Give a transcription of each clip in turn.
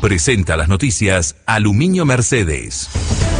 Presenta las noticias Aluminio Mercedes.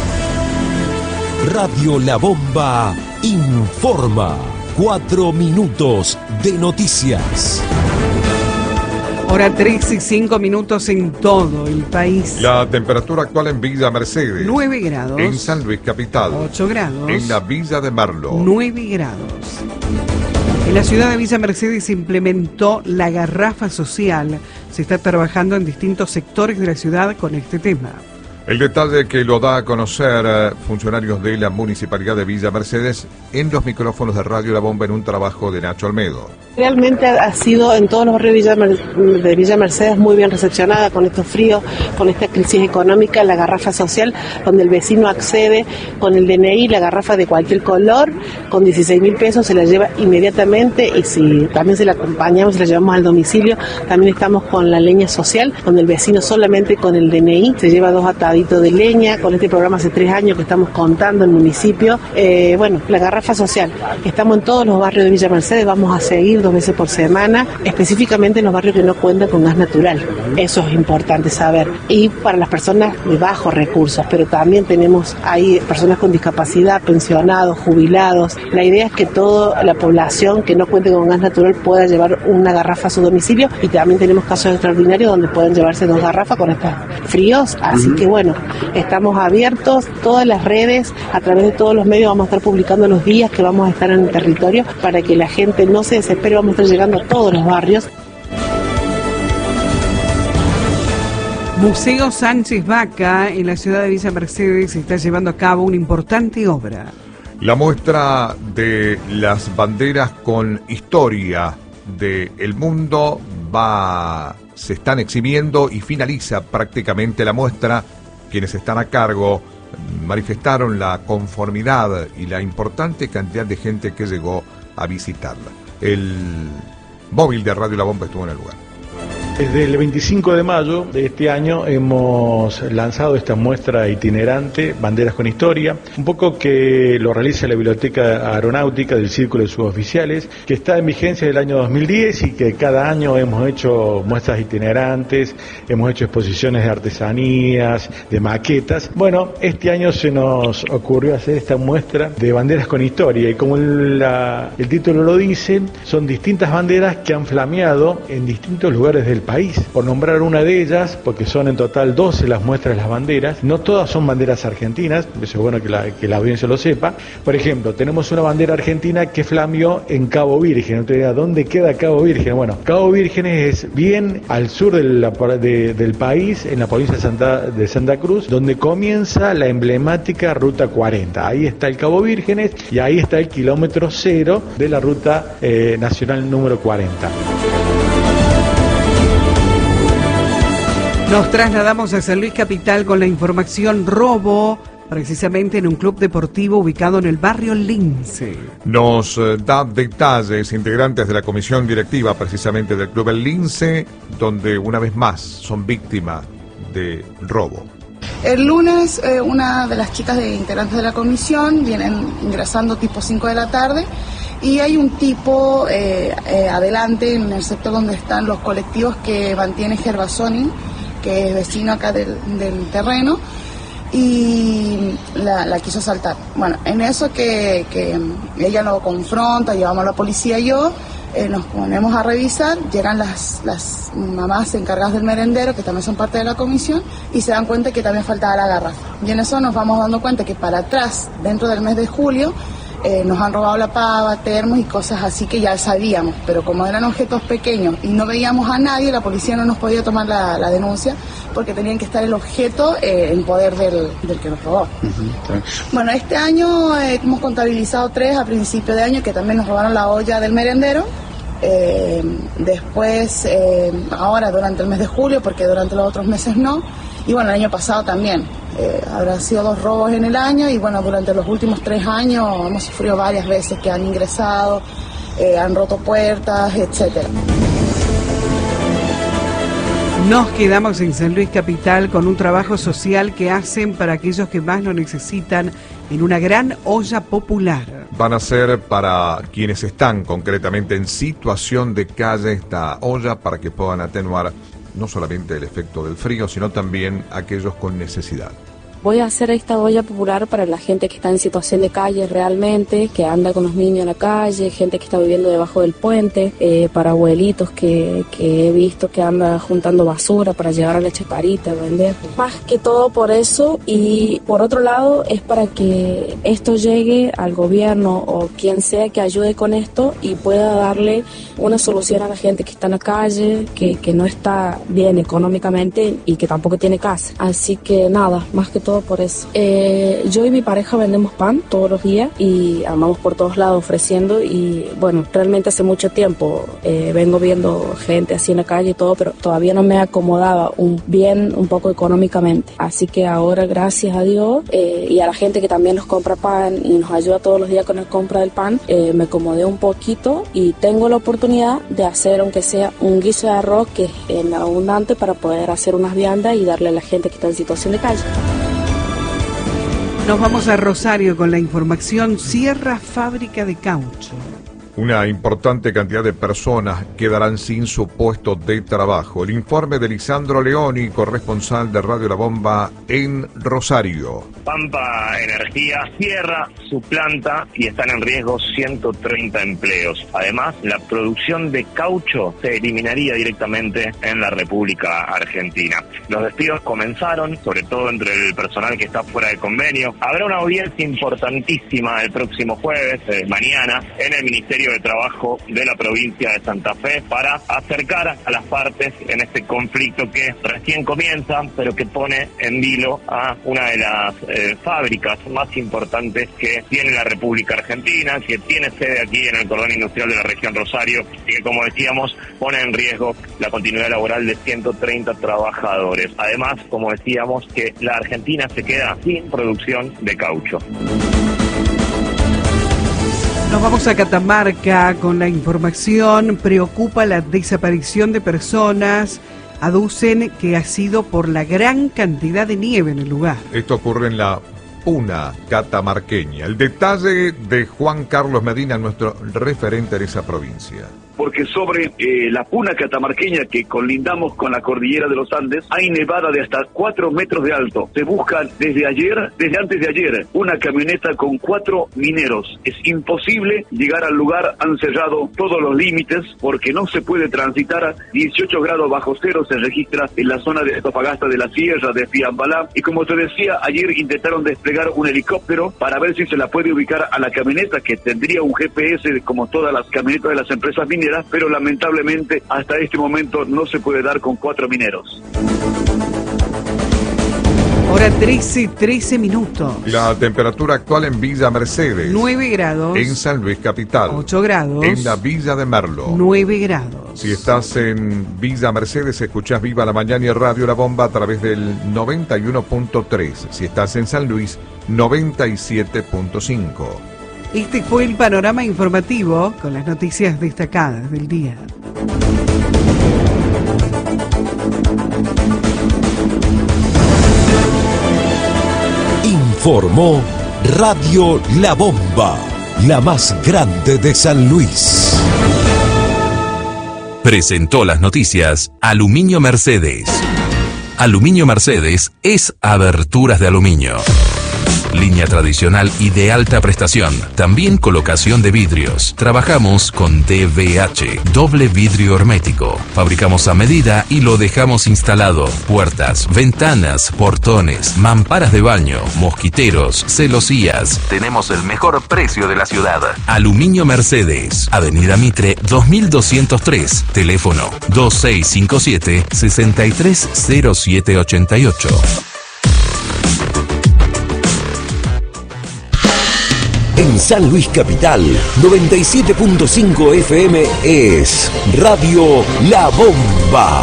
Radio La Bomba informa. 4 minutos de noticias. Hora 3 y 5 minutos en todo el país. La temperatura actual en Villa Mercedes. 9 grados. En San Luis Capital. 8 grados. En la Villa de Merlo. 9 grados. En la ciudad de Villa Mercedes se implementó la garrafa social. Se está trabajando en distintos sectores de la ciudad con este tema. El detalle que lo da a conocer funcionarios de la Municipalidad de Villa Mercedes en los micrófonos de Radio La Bomba en un trabajo de Nacho Almedo. Realmente ha sido en todos los barrios de Villa Mercedes muy bien recepcionada con estos fríos, con esta crisis económica, la garrafa social, donde el vecino accede con el DNI, la garrafa de cualquier color, con 16.000 pesos se la lleva inmediatamente, y si también se la acompañamos, se la llevamos al domicilio. También estamos con la leña social, donde el vecino solamente con el DNI se lleva 2 ataditos de leña. Con este programa hace 3 años que estamos contando en el municipio. La garrafa social, estamos en todos los barrios de Villa Mercedes, vamos a seguir 2 veces por semana, específicamente en los barrios que no cuentan con gas natural. Eso es importante saber. Y para las personas de bajos recursos, pero también tenemos ahí personas con discapacidad, pensionados, jubilados. La idea es que toda la población que no cuente con gas natural pueda llevar una garrafa a su domicilio, y también tenemos casos extraordinarios donde pueden llevarse 2 garrafas con estos fríos. Así que bueno, estamos abiertos, todas las redes, a través de todos los medios vamos a estar publicando los días que vamos a estar en el territorio para que la gente no se desespere. Vamos a estar llegando a todos los barrios. Museo Sánchez Vaca en la ciudad de Villa Mercedes se está llevando a cabo una importante obra. La muestra de las banderas con historia del mundo se están exhibiendo y finaliza prácticamente la muestra. Quienes están a cargo manifestaron la conformidad y la importante cantidad de gente que llegó a visitarla. El móvil de Radio La Bomba estuvo en el lugar. Desde el 25 de mayo de este año hemos lanzado esta muestra itinerante, Banderas con Historia, un poco que lo realiza la Biblioteca Aeronáutica del Círculo de Suboficiales, que está en vigencia del año 2010 y que cada año hemos hecho muestras itinerantes, hemos hecho exposiciones de artesanías, de maquetas. Bueno, este año se nos ocurrió hacer esta muestra de Banderas con Historia, y como el título lo dice, son distintas banderas que han flameado en distintos lugares del país. Por nombrar una de ellas, porque son en total 12 las muestras de las banderas, no todas son banderas argentinas, eso es bueno que la audiencia lo sepa. Por ejemplo, tenemos una bandera argentina que flameó en Cabo Virgen. Usted dirá, ¿dónde queda Cabo Virgen? Bueno, Cabo Virgen es bien al sur del país, en la provincia de Santa Cruz, donde comienza la emblemática Ruta 40. Ahí está el Cabo Vírgenes y ahí está el kilómetro 0 de la Ruta Nacional número 40. Nos trasladamos a San Luis Capital con la información robo, precisamente en un club deportivo ubicado en el barrio Lince. Nos da detalles integrantes de la comisión directiva precisamente del club El Lince, donde una vez más son víctimas de robo. El lunes una de las chicas integrantes de la comisión vienen ingresando tipo 5 de la tarde y hay un tipo adelante en el sector donde están los colectivos que mantiene Gervasonin, que es vecino acá del terreno, y la quiso asaltar. Bueno, en eso que ella lo confronta, llevamos a la policía y yo, nos ponemos a revisar, llegan las mamás encargadas del merendero, que también son parte de la comisión, y se dan cuenta que también faltaba la garrafa. Y en eso nos vamos dando cuenta que para atrás, dentro del mes de julio, nos han robado la pava, termos y cosas así que ya sabíamos, pero como eran objetos pequeños y no veíamos a nadie, la policía no nos podía tomar la denuncia porque tenían que estar el objeto en poder del que nos robó. Bueno, este año hemos contabilizado 3 a principio de año que también nos robaron la olla del merendero. Después, ahora durante el mes de julio, porque durante los otros meses no, y bueno, el año pasado también. Habrán sido 2 robos en el año, y bueno, durante los últimos 3 años hemos sufrido varias veces que han ingresado, han roto puertas, etcétera. Nos quedamos en San Luis Capital con un trabajo social que hacen para aquellos que más lo necesitan en una gran olla popular. Van a ser para quienes están concretamente en situación de calle esta olla para que puedan atenuar no solamente el efecto del frío, sino también aquellos con necesidad. Voy a hacer esta olla popular para la gente que está en situación de calle realmente, que anda con los niños en la calle, gente que está viviendo debajo del puente, para abuelitos que he visto que anda juntando basura para llevar a la chacarita a vender. Más que todo por eso, y por otro lado es para que esto llegue al gobierno o quien sea que ayude con esto y pueda darle una solución a la gente que está en la calle, que no está bien económicamente y que tampoco tiene casa. Así que nada, más que todo por eso. Yo y mi pareja vendemos pan todos los días y andamos por todos lados ofreciendo, y bueno, realmente hace mucho tiempo vengo viendo gente así en la calle y todo, pero todavía no me acomodaba un poco económicamente. Así que ahora, gracias a Dios y a la gente que también nos compra pan y nos ayuda todos los días con la compra del pan, me acomodé un poquito y tengo la oportunidad de hacer, aunque sea un guiso de arroz que es abundante, para poder hacer unas viandas y darle a la gente que está en situación de calle. Nos vamos a Rosario con la información. Cierra fábrica de caucho. Una importante cantidad de personas quedarán sin su puesto de trabajo. El informe de Lisandro Leoni, corresponsal de Radio La Bomba en Rosario. Pampa Energía cierra su planta y están en riesgo 130 empleos. Además, la producción de caucho se eliminaría directamente en la República Argentina. Los despidos comenzaron, sobre todo entre el personal que está fuera de convenio. Habrá una audiencia importantísima el próximo jueves, mañana, en el Ministerio de Trabajo de la provincia de Santa Fe para acercar a las partes en este conflicto que recién comienza, pero que pone en vilo a una de las fábricas más importantes que tiene la República Argentina, que tiene sede aquí en el cordón industrial de la región Rosario y que, como decíamos, pone en riesgo la continuidad laboral de 130 trabajadores. Además, como decíamos, que la Argentina se queda sin producción de caucho. Nos vamos a Catamarca con la información. Preocupa la desaparición de personas. Aducen que ha sido por la gran cantidad de nieve en el lugar. Esto ocurre en la Puna catamarqueña. El detalle de Juan Carlos Medina, nuestro referente en esa provincia. Porque sobre la Puna catamarqueña, que colindamos con la cordillera de los Andes, hay nevada de hasta 4 metros de alto. Se busca desde antes de ayer, una camioneta con 4 mineros. Es imposible llegar al lugar, han cerrado todos los límites porque no se puede transitar. 18 grados bajo cero se registra en la zona de Antofagasta, de la Sierra, de Fiambalá. Y como te decía, ayer intentaron desplegar un helicóptero para ver si se la puede ubicar a la camioneta, que tendría un GPS como todas las camionetas de las empresas mineras, pero lamentablemente hasta este momento no se puede dar con 4 mineros. Hora 13 minutos. La temperatura actual en Villa Mercedes. 9 grados. En San Luis Capital. 8 grados. En la Villa de Merlo. 9 grados. Si estás en Villa Mercedes, escuchás Viva la Mañana y Radio La Bomba a través del 91.3. Si estás en San Luis, 97.5. Este fue el panorama informativo con las noticias destacadas del día. Informó Radio La Bomba, la más grande de San Luis. Presentó las noticias Aluminio Mercedes. Aluminio Mercedes es aberturas de aluminio. Línea tradicional y de alta prestación. También colocación de vidrios. Trabajamos con DVH, doble vidrio hermético. Fabricamos a medida y lo dejamos instalado. Puertas, ventanas, portones, mamparas de baño, mosquiteros, celosías. Tenemos el mejor precio de la ciudad. Aluminio Mercedes. Avenida Mitre 2203. Teléfono 2657-630788. En San Luis Capital, 97.5 FM es Radio La Bomba.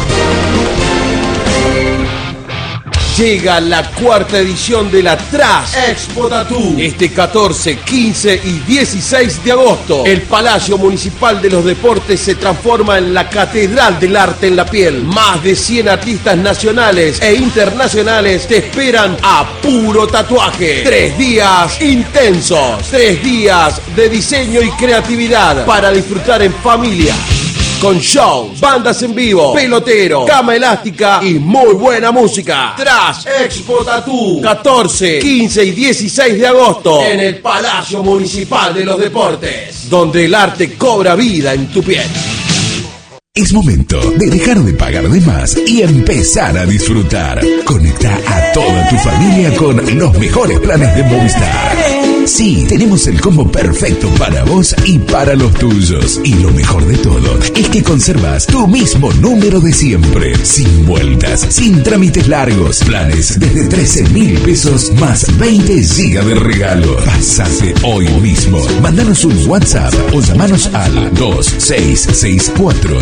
Llega la cuarta edición de la Trash Expo Tattoo. Este 14, 15 y 16 de agosto, el Palacio Municipal de los Deportes se transforma en la Catedral del Arte en la Piel. Más de 100 artistas nacionales e internacionales te esperan a puro tatuaje. 3 días intensos, 3 días de diseño y creatividad para disfrutar en familia. Con shows, bandas en vivo, pelotero, cama elástica y muy buena música. Trash Expo Tattoo, 14, 15 y 16 de agosto en el Palacio Municipal de los Deportes, donde el arte cobra vida en tu piel. Es momento de dejar de pagar de más y empezar a disfrutar. Conecta a toda tu familia con los mejores planes de Movistar. Sí, tenemos el combo perfecto para vos y para los tuyos. Y lo mejor de todo es que conservas tu mismo número de siempre. Sin vueltas, sin trámites largos. Planes desde 13.000 pesos más 20 GB de regalo. Pasate hoy mismo. Mándanos un WhatsApp o llamanos al 2664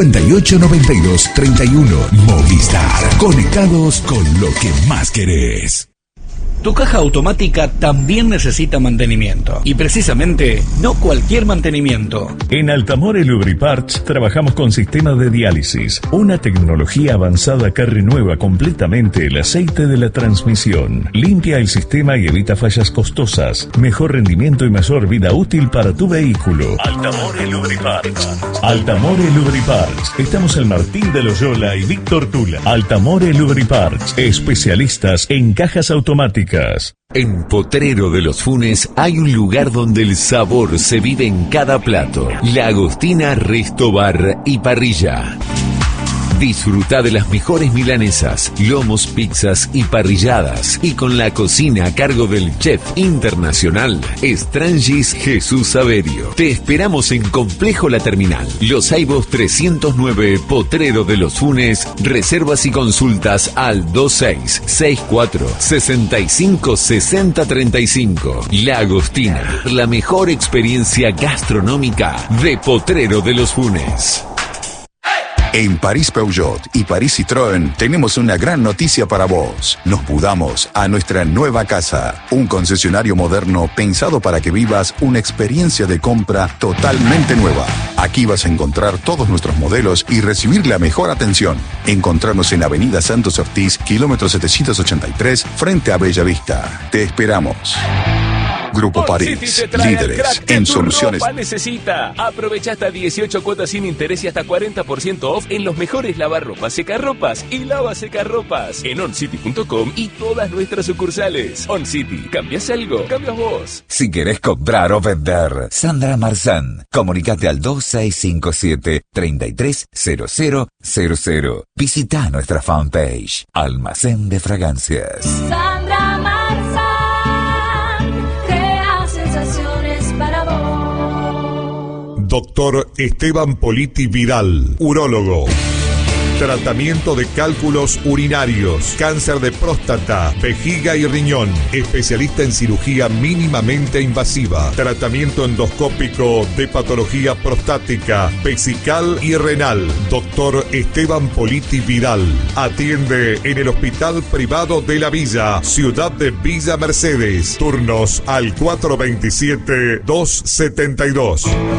589231. Movistar. Conectados con lo que más querés. Tu caja automática también necesita mantenimiento. Y precisamente, no cualquier mantenimiento. En Altamore Lubriparts trabajamos con sistemas de diálisis, una tecnología avanzada que renueva completamente el aceite de la transmisión. Limpia el sistema y evita fallas costosas. Mejor rendimiento y mayor vida útil para tu vehículo. Altamore Lubriparts. Altamore Lubriparts. Estamos en Martín de Loyola y Víctor Tula. Altamore Lubriparts. Especialistas en cajas automáticas. En Potrero de los Funes hay un lugar donde el sabor se vive en cada plato. La Agostina Resto Bar y Parrilla. Disfruta de las mejores milanesas, lomos, pizzas y parrilladas. Y con la cocina a cargo del chef internacional, Strangis Jesús Saverio. Te esperamos en Complejo La Terminal. Los Aibos 309, Potrero de los Funes. Reservas y consultas al 2664-656035. La Agostina, la mejor experiencia gastronómica de Potrero de los Funes. En París Peugeot y París Citroën tenemos una gran noticia para vos. Nos mudamos a nuestra nueva casa, un concesionario moderno pensado para que vivas una experiencia de compra totalmente nueva. Aquí vas a encontrar todos nuestros modelos y recibir la mejor atención. Encontrarnos en Avenida Santos Ortiz, kilómetro 783, frente a Bellavista. Te esperamos. Grupo París, líderes en soluciones. Necesita. Aprovecha hasta 18 cuotas sin interés y hasta 40% off en los mejores lavarropas, secarropas y lavasecarropas en oncity.com y todas nuestras sucursales. OnCity, ¿cambias algo? ¿Cambias vos? Si querés comprar o vender, Sandra Marzán, comunicate al 2657-330000. Visita nuestra fanpage, Almacén de Fragancias. Sandra Marzán. Doctor Esteban Politi Vidal, urólogo. Tratamiento de cálculos urinarios, cáncer de próstata, vejiga y riñón. Especialista en cirugía mínimamente invasiva. Tratamiento endoscópico de patología prostática, vesical y renal. Doctor Esteban Politi Vidal. Atiende en el Hospital Privado de la Villa, Ciudad de Villa Mercedes. Turnos al 427-272.